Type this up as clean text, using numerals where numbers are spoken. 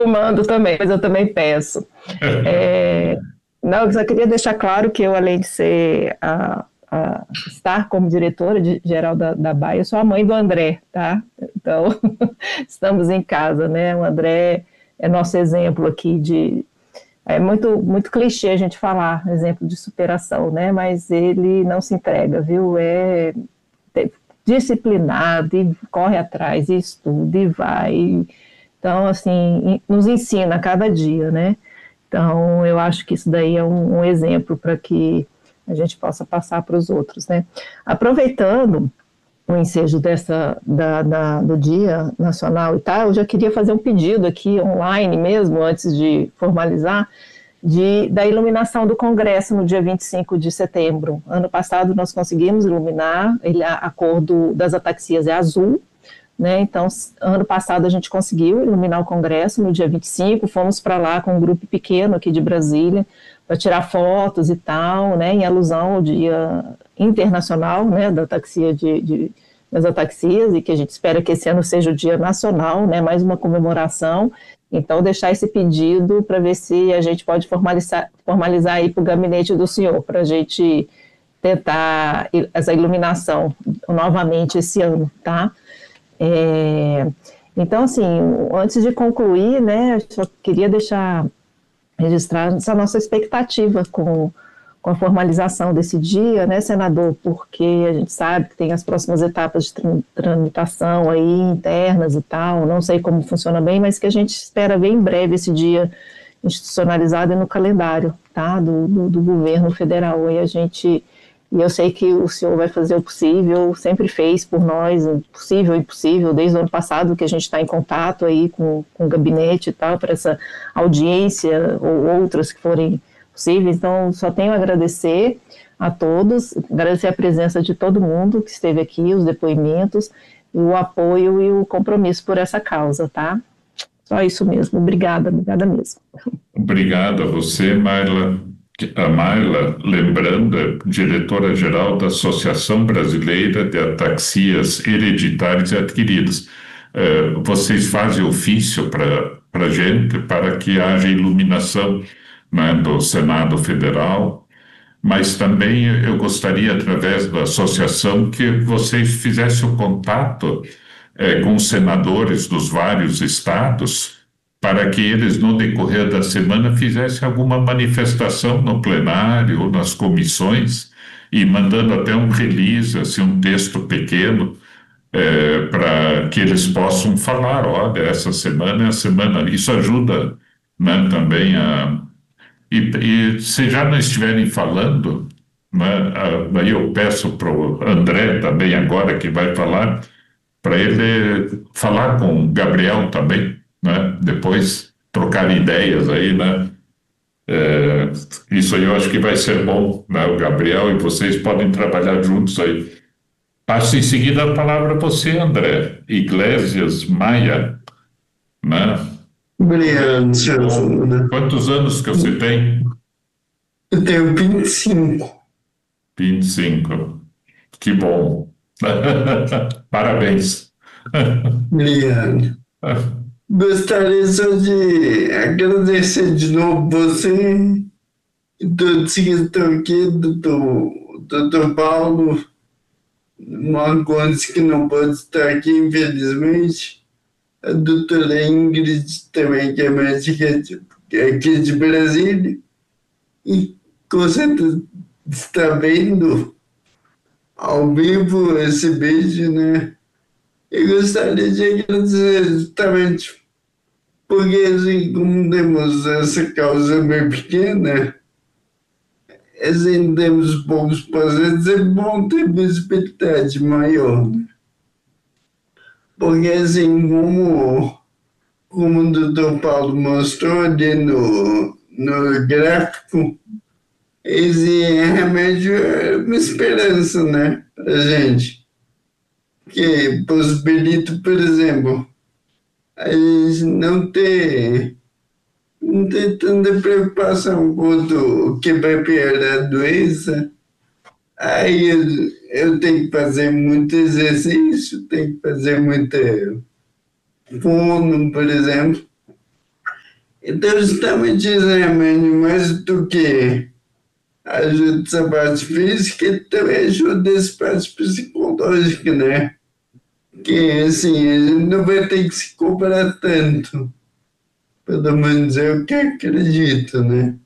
Eu mando também, mas eu também peço. É, não, eu só queria deixar claro que eu, além de ser estar como diretora geral da BAE, eu sou a mãe do André, tá? Então, estamos em casa, né? O André é nosso exemplo aqui de... É muito clichê a gente falar exemplo de superação, né? Mas ele não se entrega, viu? Disciplinado e corre atrás e estuda e vai. Então, assim, nos ensina a cada dia, né? Então, eu acho que isso daí é um exemplo para que a gente possa passar para os outros, né? Aproveitando o ensejo do Dia Nacional e tal, eu já queria fazer um pedido aqui online mesmo, antes de formalizar, da iluminação do Congresso no dia 25 de setembro. Ano passado nós conseguimos iluminar, a cor das ataxias é azul, né? Então, ano passado a gente conseguiu iluminar o Congresso no dia 25, fomos para lá com um grupo pequeno aqui de Brasília, para tirar fotos e tal, né, em alusão ao Dia Internacional, né, da ataxia das ataxias, e que a gente espera que esse ano seja o Dia Nacional, né, mais uma comemoração. Então, deixar esse pedido para ver se a gente pode formalizar aí para o gabinete do senhor, para a gente tentar essa iluminação novamente esse ano, tá? Então, assim, antes de concluir, né, eu só queria deixar registrar essa nossa expectativa com a formalização desse dia, né, senador, porque a gente sabe que tem as próximas etapas de tramitação aí internas e tal, não sei como funciona bem, mas que a gente espera ver em breve esse dia institucionalizado no calendário, tá, do governo federal. E eu sei que o senhor vai fazer o possível, sempre fez por nós, o possível e impossível, desde o ano passado que a gente está em contato aí com o gabinete e tal, para essa audiência ou outras que forem possíveis. Então, só tenho a agradecer a todos, agradecer a presença de todo mundo que esteve aqui, os depoimentos, o apoio e o compromisso por essa causa, tá? Só isso mesmo. Obrigada mesmo. Obrigado a você, Marla. A Marla, lembrando, é diretora-geral da Associação Brasileira de Ataxias Hereditárias e Adquiridas. Vocês fazem ofício para a gente para que haja iluminação, né, do Senado Federal, mas também eu gostaria, através da associação, que vocês fizessem o contato, com os senadores dos vários estados, para que eles, no decorrer da semana, fizessem alguma manifestação no plenário ou nas comissões, e mandando até um release, assim, um texto pequeno, para que eles possam falar, olha, essa semana é a semana. Isso ajuda, né, também a... E se já não estiverem falando, né, aí eu peço para o André também agora que vai falar, para ele falar com o Gabriel também, né? Depois trocar ideias aí, né? Isso aí eu acho que vai ser bom, né? O Gabriel e vocês podem trabalhar juntos aí. Passo em seguida a palavra a você, André. Iglesias Maia, né? Obrigado, senhor Fernando. Quantos anos que você tem? Eu tenho 25. 25. Que bom. Parabéns. Obrigado. Gostaria só de agradecer de novo você e todos que estão aqui, doutor Paulo Marcondes, que não pode estar aqui, infelizmente, a doutora Ingrid também, que é médica aqui de Brasília, e com certeza está vendo ao vivo esse vídeo, né? Eu gostaria de agradecer justamente porque, assim, como temos essa causa bem pequena, assim, temos poucos pacientes, é bom ter visibilidade maior, né? Porque, assim, como o doutor Paulo mostrou ali no gráfico, esse remédio é uma esperança, né, pra gente. Que possibilita, por exemplo, a gente não ter tanta preocupação quanto o que vai piorar a doença. Aí eu tenho que fazer muito exercício, tenho que fazer muita fono, por exemplo. Então, justamente isso, né, Mânio? Mais do que ajuda essa parte física, também ajuda essa parte psicológica, né? Que, assim, a gente não vai ter que se cobrar tanto. Pelo menos é o que acredito, né?